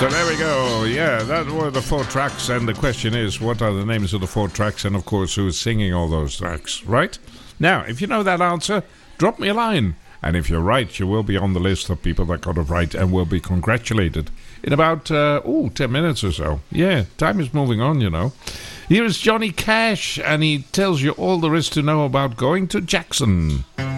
So there we go. Yeah, that were the 4 tracks. And the question is, what are the names of the 4 tracks? And, of course, who is singing all those tracks, right? Now, if you know that answer, drop me a line. And if you're right, you will be on the list of people that got it right and will be congratulated in about, 10 minutes or so. Yeah, time is moving on, you know. Here is Johnny Cash, and he tells you all there is to know about going to Jackson.